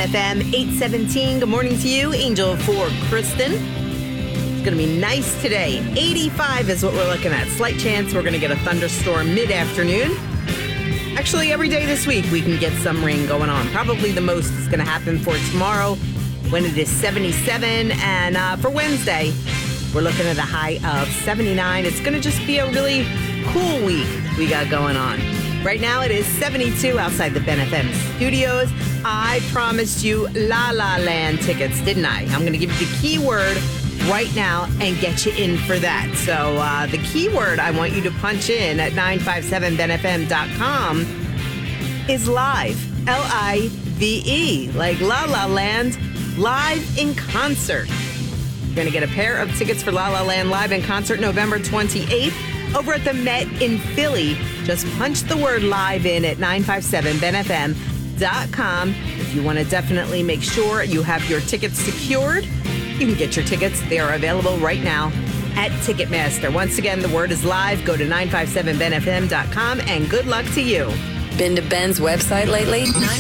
FM 817. Good morning to you, Angel for Kristen. It's going to be nice today. 85 is what we're looking at. Slight chance we're going to get a thunderstorm mid-afternoon. Actually, every day this week we can get some rain going on. Probably the most is going to happen for tomorrow when it is 77. And for Wednesday, we're looking at a high of 79. It's going to just be a really cool week we got going on. Right now it is 72 outside the Ben FM studios. I promised you La La Land tickets, didn't I? I'm going to give you the keyword right now and get you in for that. So the keyword I want you to punch in at 957benfm.com is live. L-I-V-E, like La La Land, live in concert. You're going to get a pair of tickets for La La Land live in concert November 28th over at the Met in Philly. Just punch the word live in at 957benfm.com. If you want to definitely make sure you have your tickets secured, you can get your tickets. They are available right now at Ticketmaster. Once again, the word is live. Go to 957benfm.com and good luck to you. Been to Ben's website lately?